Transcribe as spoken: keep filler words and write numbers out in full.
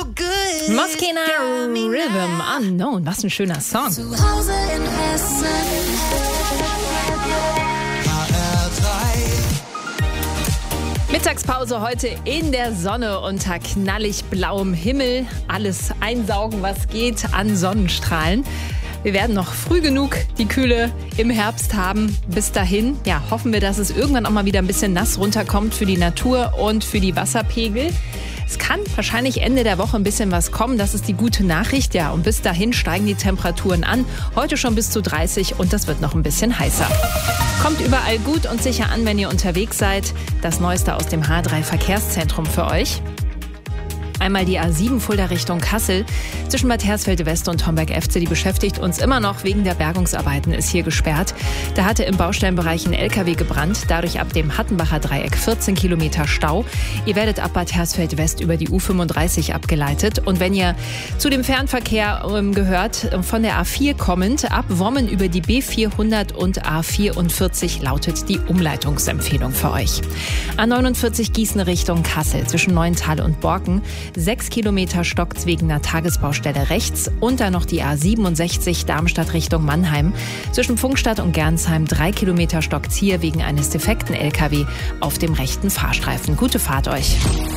good. Moskina Rhythm Unknown. Was ein schöner Song. Zu Hause in Hessen. Mittagspause heute in der Sonne unter knallig blauem Himmel. Alles einsaugen, was geht an Sonnenstrahlen. Wir werden noch früh genug die Kühle im Herbst haben. Bis dahin, ja, hoffen wir, dass es irgendwann auch mal wieder ein bisschen nass runterkommt für die Natur und für die Wasserpegel. Es kann wahrscheinlich Ende der Woche ein bisschen was kommen. Das ist die gute Nachricht. Ja, und bis dahin steigen die Temperaturen an. Heute schon bis zu dreißig und das wird noch ein bisschen heißer. Kommt überall gut und sicher an, wenn ihr unterwegs seid. Das Neueste aus dem H drei Verkehrszentrum für euch. Einmal die A sieben Fulda Richtung Kassel. Zwischen Bad Hersfeld West und Homberg-F C, die beschäftigt uns immer noch wegen der Bergungsarbeiten, ist hier gesperrt. Da hatte im Baustellenbereich ein L K W gebrannt, dadurch ab dem Hattenbacher Dreieck vierzehn Kilometer Stau. Ihr werdet ab Bad Hersfeld West über die U fünfunddreißig abgeleitet. Und wenn ihr zu dem Fernverkehr ähm, gehört, von der A vier kommend, ab Wommen über die B vierhundert und A vierundvierzig lautet die Umleitungsempfehlung für euch. A neunundvierzig Gießen Richtung Kassel zwischen Neuental und Borken. Sechs Kilometer stockt's wegen einer Tagesbaustelle rechts und dann noch die A siebenundsechzig Darmstadt Richtung Mannheim. Zwischen Pfungstadt und Gernsheim drei Kilometer stockt's hier wegen eines defekten L K W auf dem rechten Fahrstreifen. Gute Fahrt euch.